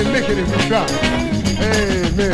can make it if you try. Amen.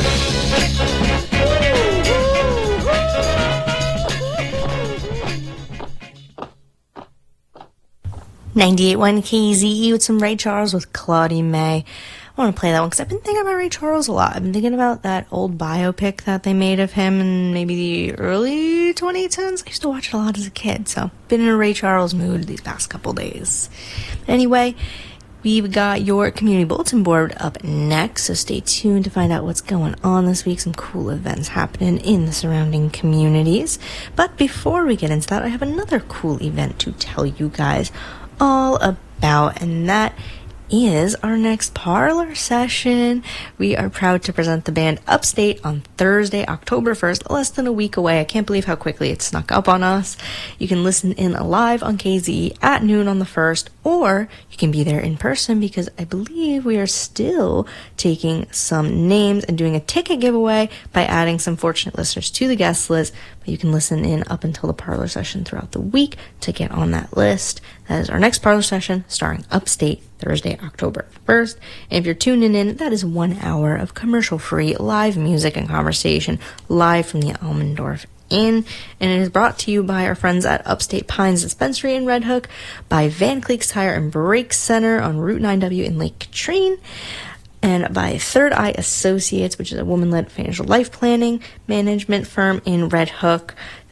98.1 KZE with some Ray Charles with Claudie May. I want to play that one because I've been thinking about Ray Charles a lot. I've been thinking about that old biopic that they made of him in maybe the early 2010s. I used to watch it a lot as a kid, so been in a Ray Charles mood these past couple days. Anyway, we've got your community bulletin board up next, so stay tuned to find out what's going on this week. Some cool events happening in the surrounding communities. But before we get into that, I have another cool event to tell you guys all about, and that is our next parlor session. We are proud to present the band Upstate on Thursday, October 1st, less than a week away. I can't believe how quickly it snuck up on us. You can listen in live on KZE at noon on the 1st, or you can be there in person because I believe we are still taking some names and doing a ticket giveaway by adding some fortunate listeners to the guest list. But you can listen in up until the parlor session throughout the week to get on that list. That is our next parlor session starring Upstate Thursday, October 1st. And if you're tuning in, that is 1 hour of commercial-free live music and conversation live from the Almendorf Inn. And it is brought to you by our friends at Upstate Pines Dispensary in Red Hook, by Van Cleek's Tire and Brake Center on Route 9W in Lake Katrine, and by Third Eye Associates, which is a woman-led financial life planning management firm in Red Hook,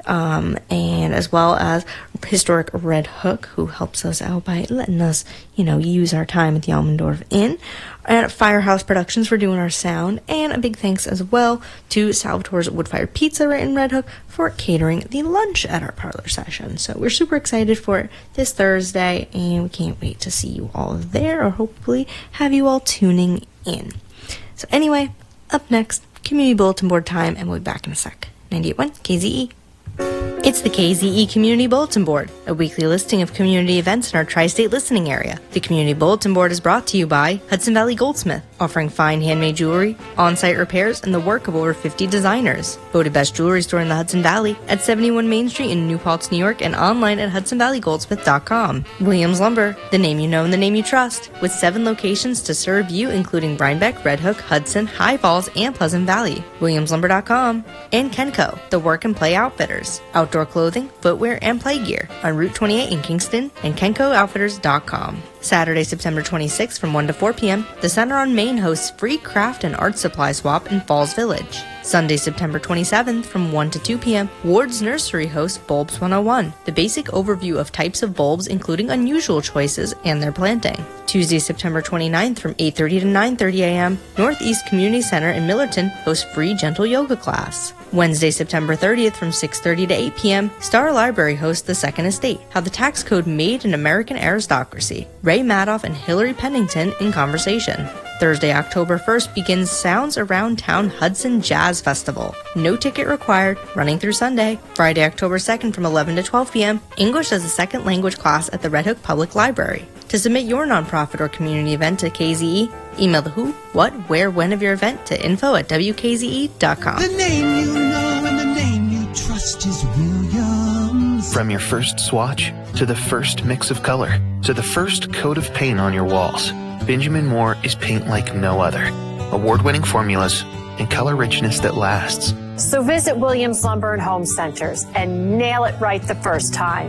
and as well as Historic Red Hook, who helps us out by letting us, use our time at the Almendorf Inn, and Firehouse Productions for doing our sound, and a big thanks as well to Salvatore's Woodfire Pizza right in Red Hook for catering the lunch at our parlor session. So we're super excited for this Thursday, and we can't wait to see you all there, or hopefully have you all tuning in. So anyway, up next, Community Bulletin Board time, and we'll be back in a sec. 98.1 KZE. It's the KZE Community Bulletin Board, a weekly listing of community events in our tri-state listening area. The Community Bulletin Board is brought to you by Hudson Valley Goldsmith, offering fine handmade jewelry, on-site repairs, and the work of over 50 designers. Voted best jewelry store in the Hudson Valley at 71 Main Street in New Paltz, New York, and online at hudsonvalleygoldsmith.com. Williams Lumber, the name you know and the name you trust, with 7 locations to serve you, including Rhinebeck, Red Hook, Hudson, High Falls, and Pleasant Valley. WilliamsLumber.com. And Kenco, the work and play outfitters. Outdoor clothing, footwear, and play gear on Route 28 in Kingston and KencoOutfitters.com. Saturday, September 26th from 1 to 4 p.m., the Center on Main hosts free craft and art supply swap in Falls Village. Sunday, September 27th from 1 to 2 p.m., Ward's Nursery hosts Bulbs 101, the basic overview of types of bulbs including unusual choices and their planting. Tuesday, September 29th from 8:30 to 9:30 a.m., Northeast Community Center in Millerton hosts free gentle yoga class. Wednesday, September 30th from 6:30 to 8 p.m., Star Library hosts The Second Estate, How the Tax Code Made an American Aristocracy. Ray Madoff and Hillary Pennington in conversation. Thursday, October 1st begins Sounds Around Town Hudson Jazz Festival. No ticket required, running through Sunday. Friday, October 2nd from 11 to 12 p.m., English as a second language class at the Red Hook Public Library. To submit your nonprofit or community event to KZE, email the who, what, where, when of your event to info@wkze.com. The name you know and the name you trust is Williams. From your first swatch, to the first mix of color, to the first coat of paint on your walls, Benjamin Moore is paint like no other. Award-winning formulas and color richness that lasts. So visit Williams Lumber and Home Centers and nail it right the first time.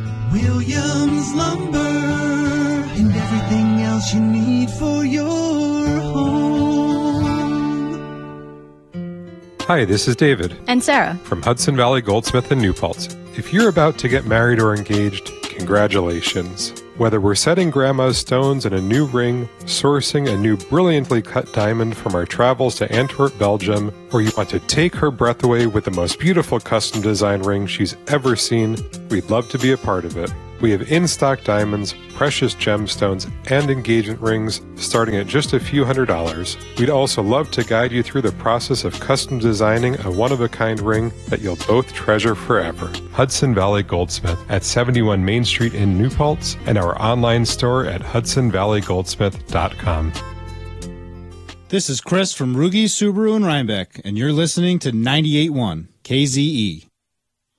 Williams Lumber and everything else you need for your home. Hi, this is David. And Sarah. From Hudson Valley Goldsmith in New Paltz. If you're about to get married or engaged, congratulations. Whether we're setting grandma's stones in a new ring, sourcing a new brilliantly cut diamond from our travels to Antwerp, Belgium, or you want to take her breath away with the most beautiful custom design ring she's ever seen, we'd love to be a part of it. We have in-stock diamonds, precious gemstones, and engagement rings starting at just a few $100s. We'd also love to guide you through the process of custom designing a one-of-a-kind ring that you'll both treasure forever. Hudson Valley Goldsmith at 71 Main Street in New Paltz and our online store at hudsonvalleygoldsmith.com. This is Chris from Rugi Subaru in Rhinebeck, and you're listening to 98.1 KZE.